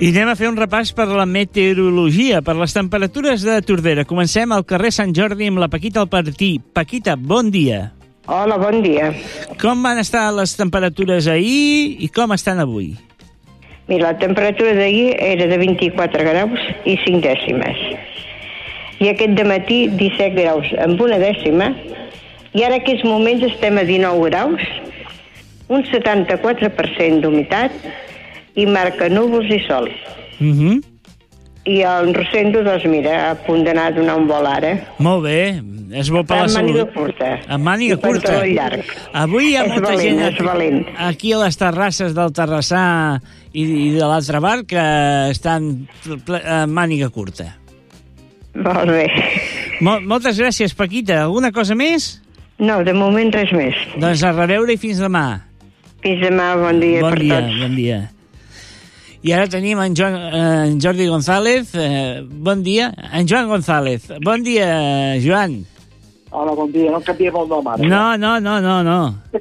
I anem a fer un repàs per la meteorologia, per les temperatures de Tordera. Comencem al carrer Sant Jordi amb la Paquita Alpartí. Paquita, bon dia. Hola, bon dia. Com van estar les temperatures ahir i com estan avui? Mira, la temperatura d'ahir era de 24 graus i 5 dècimes. I aquest dematí 17 graus amb una dècima. I ara, aquests moments, estem a 19 graus, un 74% d'humitat, i marca núvols i sol. I el Rosendo, doncs mira, a punt d'anar a donar un vol ara. Molt bé, és bo per la salut. Amb màniga curta. Amb màniga curta. I pantaló llarg. Avui hi ha molta gent valent. aquí a les terrasses del Terrassà i de l'altre bar que estan amb màniga curta. Molt bé. Moltes gràcies, Paquita. Alguna cosa més? No, de moment res més. Doncs a reveure i fins demà. Fins demà, bon dia per tots. Bon dia. I ara tenim en Jordi González. Bon dia. En Joan González. Bon dia, Joan. Hola, bon dia. No em canviem el nom ara. No.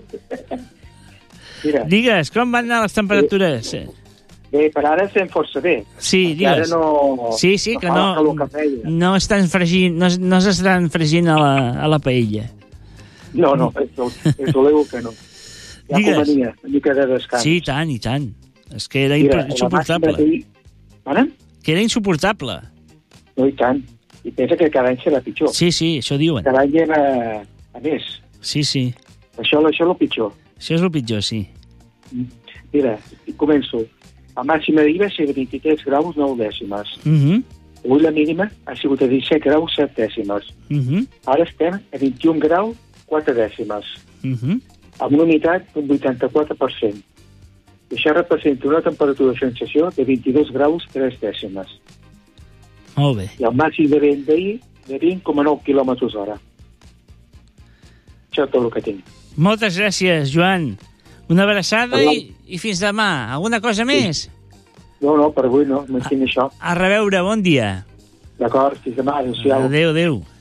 Mira. Digues, com van anar les temperatures? Bé, per ara estem força bé. Sí, digues. Sí, que no estan fregint, no s'estan fregint a la paella. No, és oleu que no. Ja convenia, una mica de descans. Sí, i tant. És que era insuportable. Que era insuportable. No, i tant. I pensa que cada any serà pitjor. Sí, això diuen. Cada any a més. Sí. Això és el pitjor. Això és el pitjor, sí. Mira, començo. La màxima d'ahir va ser de 23 graus 9 dècimes. Avui la mínima ha sigut de 17 graus 7 dècimes. Ara estem a 21 graus 4 dècimes. Amb una humitat d'un 84%. I això representa una temperatura de sensació de 22 graus 3 dècimes. Molt bé. I el màxim de vent d'ahir de 20,9 quilòmetres hora. Això és tot el que tinc. Moltes gràcies, Joan. Una abraçada i fins demà. Alguna cosa més? No, per avui no. M'entenc això. A reveure, bon dia. D'acord, fins demà. Adéu-siau. Adéu.